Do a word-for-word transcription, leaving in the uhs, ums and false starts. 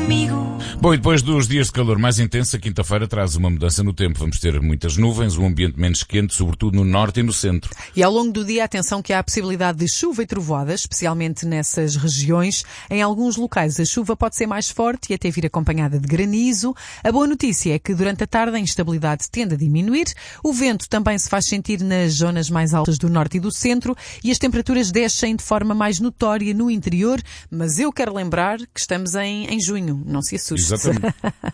comigo. Bom, e depois dos dias de calor mais intenso, a quinta-feira traz uma mudança no tempo. Vamos ter muitas nuvens, um ambiente menos quente, sobretudo no norte e no centro. E ao longo do dia, atenção que há a possibilidade de chuva e trovoadas, especialmente nessas regiões. Em alguns locais a chuva pode ser mais forte e até vir acompanhada de granizo. A boa notícia é que durante a tarde a instabilidade tende a diminuir. O vento também se faz sentir nas zonas mais altas do norte e do centro e as temperaturas descem de forma mais notória no interior. Mas eu quero lembrar que estamos em, em junho, não se assuste. Exatamente.